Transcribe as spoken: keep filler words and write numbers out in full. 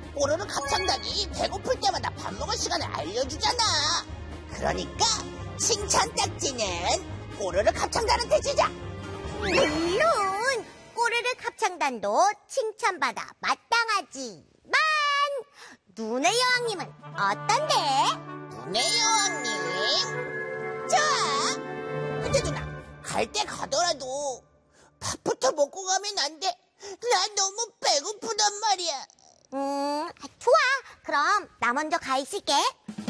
뽀로로 갑창단이 배고플 때마다 밥 먹을 시간을 알려주잖아. 그러니까 칭찬 딱지는 뽀로로 갑창단한테 주자. 물론 꼬르륵 합창단도 칭찬받아 마땅하지만 눈의 여왕님은 어떤데? 눈의 여왕님? 좋아. 근데 누나, 갈 때 가더라도 밥부터 먹고 가면 안 돼? 나 너무 배고프단 말이야. 음, 좋아. 그럼 나 먼저 가 있을게.